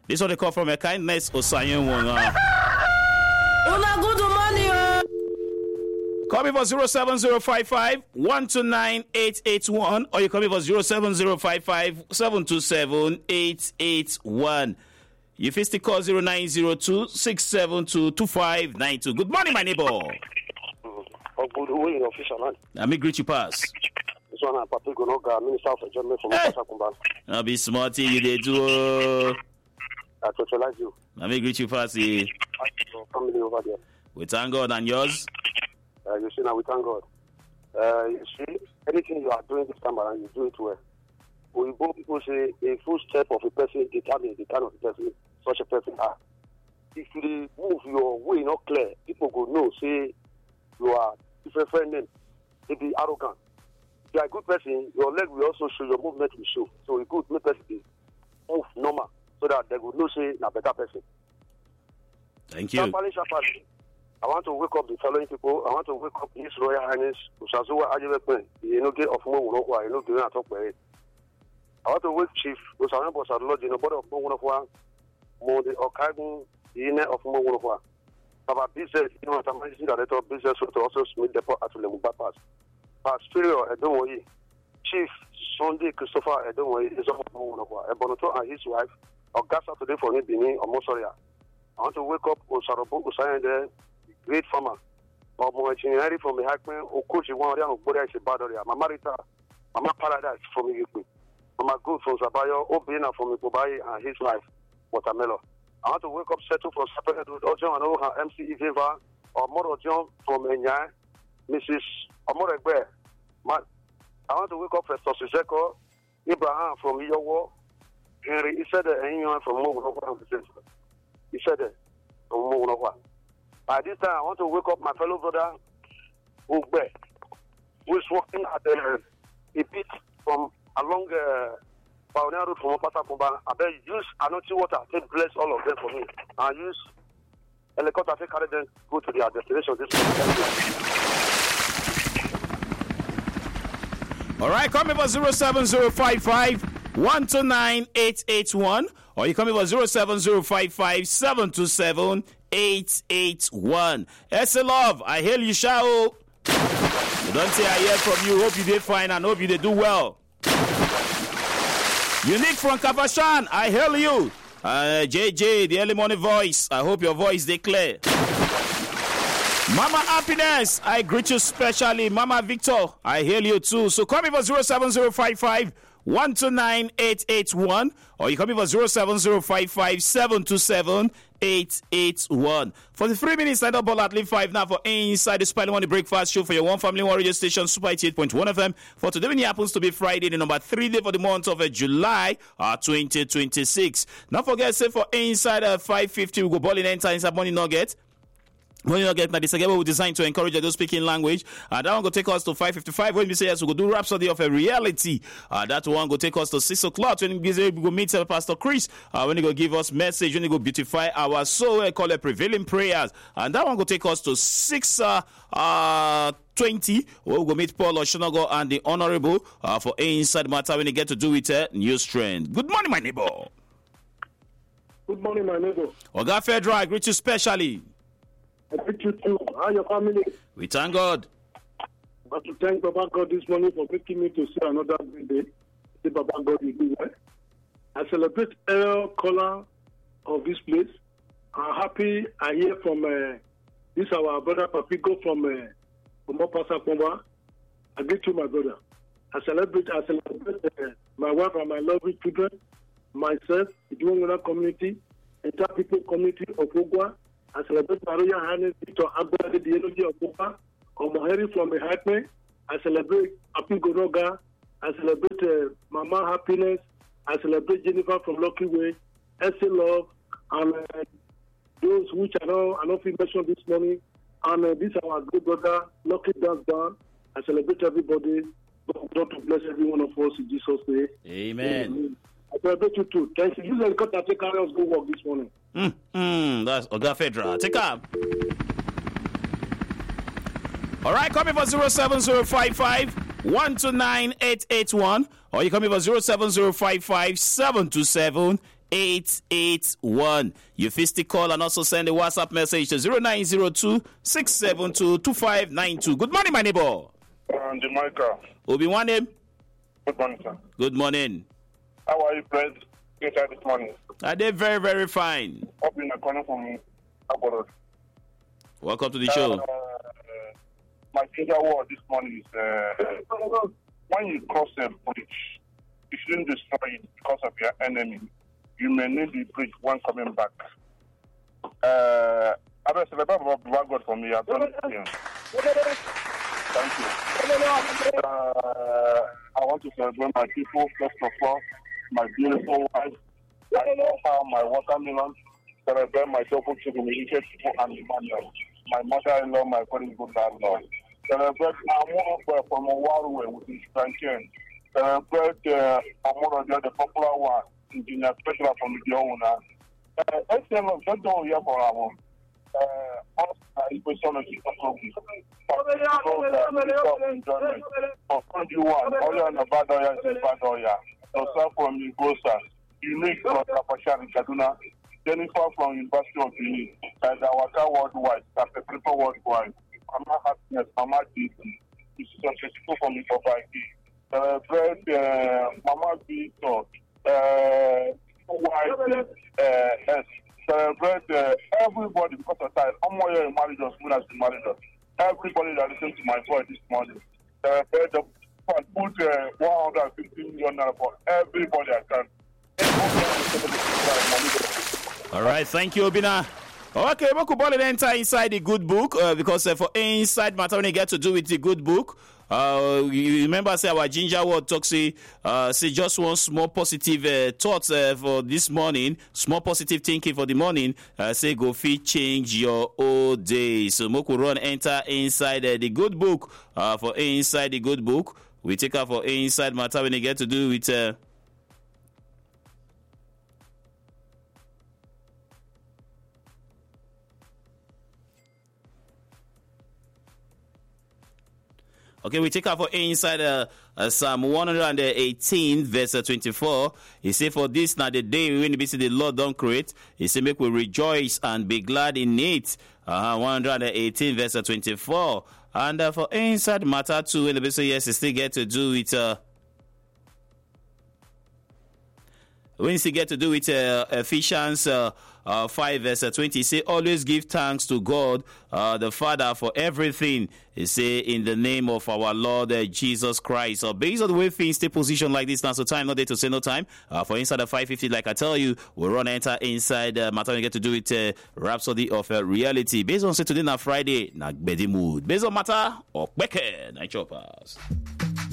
This one they call from a kindness Osayen Wonga. Una good morning. Call me for 07055 129 881 or you call me for 07055 727 881. You first call 0902 672 2592. Good morning, my neighbor. Good morning, official man. Let me greet you, pass. This one, Papi Gonoga, Minister of Enjoyment from Pasakumba. I'll be smarty, you did do. I totalize you. Let me greet you, pass. Family over there. We thank God and yours. You see, now we thank God. You see, anything you are doing this time around, you do it well. We both people say a full step of a person determines the kind of person such a person are. If you move your way not clear, people go know, say you are different name. They be arrogant. If you are a good person, your leg will also show, your movement will show. So it's good, make person be move normal so that they will know say a better person. Thank you. Sharply. I want to wake up the following people. I want to wake up His Royal Highness Usazuwa Ajebepe. You know, get off more Wunokwa. You know, doing a talk by it. I want to wake Chief Usawen Bosadlodge in the body of Wunokwa. More the Okagun, the inner of Wunokwa. Our business, you know, I'm managing director of business to also Smith Depot at Lemuba Pass. Our superior, Edomoyi. Chief Sunday Christopher Edomoyi is of Wunokwa. Ebonoto and his wife. Augusta today for me, Bini or Mosoria. I want to wake up Osarobo Usayen there. Great farmer. But my engineering from the Hackman, Okuchi, one of Boria Badoria, Mama Rita, Mama Paradise from Yuku, Mama Good from Zabayo, Obina from Ikubai and his wife, Watermelon. I want to wake up, settle for separate with Ojon and Oha MC Iveva, or Moro John from Enya, Mrs. Amoregbe. I want to wake up Festus Zeko, Ibrahim from Yowo, Henry, he said, anyone from Mogunova. He said, from Mogunova. By this time, I want to wake up my fellow brother, Ugbe, who is working at a pit from along Pioneer Road from Pasakumba. I bet use anointing water to bless all of them for me. And use helicopter to carry them go to their destination this week. All right, call me for 07055 129 881 or you call me for 07055 727 881. Ese love, I hail you, Shao. You don't say I hear from you. Hope you did fine and hope you did do well. Unique from Kafashan, I hail you. JJ, the early morning voice. I hope your voice is clear. Mama Happiness, I greet you specially. Mama Victor, I hail you too. So call me for 07055 129 881 or you call me for 07055 727 881. For the 3 minutes, I double at least 5 now for Inside the Spelling Money Breakfast Show for your one family, one radio station, Super 88.1 FM. For today, when it happens to be Friday, the number 3 day for the month of July 2026. Don't forget, say for Inside 550, we go ball in enter inside Money Nugget. When you get this again, we designed to encourage those speaking language. That one go take us to 5:55. When we say yes, we go do Rhapsody of a Reality. That one go take us to 6 o'clock. When we go meet Pastor Chris. When he go give us message. When he go beautify our soul. We call it prevailing prayers. And that one go take us to 6:20. We'll go meet Paul Oshonago and the Honorable for Inside Matter when he get to do it. News Trend. Good morning, my neighbor. Good morning, my neighbor. Oga Fedra, I greet you specially. I greet you too. How are your family? We thank God. But to thank Baba God this morning for making me to see another great day. Say Baba God will do well. I celebrate all color of this place. I'm happy I hear from this our brother Papigo from Pasakumba. I greet you, my brother. I celebrate my wife and my lovely children, myself, the Duwanguna community, entire people community of Ogwa. I celebrate my Royal Highness Victor Abba, the energy of Ogwa, Omoheri from the Hackman. I celebrate Api Goroga. I celebrate Mama Happiness. I celebrate Jennifer from Lucky Way, Essie Love, and those which I not mentioned this morning. And this is our good brother, Lucky Dance Band. I celebrate everybody. God to bless every one of us in Jesus' name. Amen. I celebrate you too. Thank you. You got to take care of us go work this morning. That's Oga Fedra. Take care. All right, come in for 07055 129 881 or you come in for 07055 727 881. You still call and also send a WhatsApp message to 0902-672-2592. Good morning, my neighbor. Jamaica. Obi, one name? Good morning, sir. Good morning. How are you, friends? Inside this morning. I did very, very fine. Up in the corner from Aborod. Welcome to the show. My ginger word this morning is when you cross a bridge, you shouldn't destroy it because of your enemy. You may need the bridge when coming back. I will celebrate God for me. I've done it here. Thank you. I want to celebrate my people, first of all, my beautiful wife. I know how my watermelon, celebrate my double chicken, people and Emmanuel. My mother-in-law, my very good landlord. Celebrate Amor from Owaruwe with his grandchildren. Celebrate Amor, the popular one, Engineer Petra from the owner. Excellent, don't know here for our Unique from Kapashan Kaduna, Jennifer from University of Benin, and our worldwide, Dr. People worldwide, Mama Happiness, Mama Didi, this is a people from the Popaki, Mama Vito, celebrate everybody because of time. I'm more here in marriage as soon as you married us. Everybody that listens to my voice this morning, celebrate the put 150 million for everybody I can. All right, thank you, Obina. Okay, we could ball it enter inside the good book because for inside matter when you get to do with the good book. You remember say our ginger word talk say just one small positive thoughts for this morning, small positive thinking for the morning. Say go fit change your whole day. So Moku run enter inside the good book for inside the good book. We take out for inside matter when you get to do with. 'Okay, we take out for inside Psalm 118, verse 24. He say, "For this now the day when the Lord don't create." He say, "Make we rejoice and be glad in it." 118, verse 24. And for inside matter 2, when the yes, you still get to do it. When you still get to do it, Ephesians 5 verse 20, say, "Always give thanks to God the Father for everything." He say, "In the name of our Lord Jesus Christ." So based on the way things stay positioned like this now, so time not there to say no time. For inside the 550, like I tell you, we'll run enter inside matter we get to do it Rhapsody of Reality. Based on say today na Friday, na Bedi Mood. Based on matter or Beke, Night Choppers.